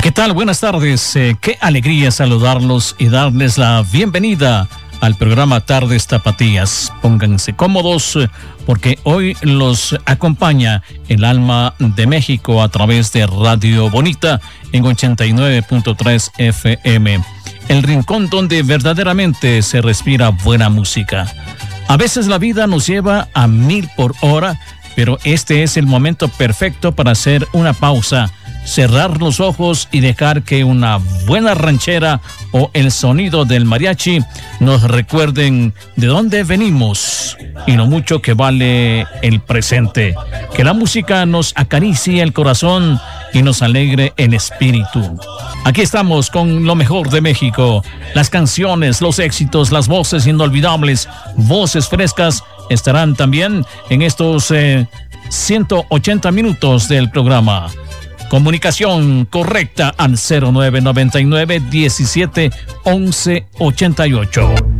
¿Qué tal? Buenas tardes. Qué alegría saludarlos y darles la bienvenida al programa Tardes Tapatías. Pónganse cómodos porque hoy los acompaña el alma de México a través de Radio Bonita en 89.3 FM. El rincón donde verdaderamente se respira buena música. A veces la vida nos lleva a 1000 por hora, pero este es el momento perfecto para hacer una pausa, cerrar los ojos y dejar que una buena ranchera o el sonido del mariachi nos recuerden de dónde venimos y lo mucho que vale el presente. Que la música nos acaricie el corazón y nos alegre el espíritu. Aquí estamos con lo mejor de México, las canciones, los éxitos, las voces inolvidables, voces frescas estarán también en estos 180 minutos del programa. Comunicación correcta al 0999 17 11 88.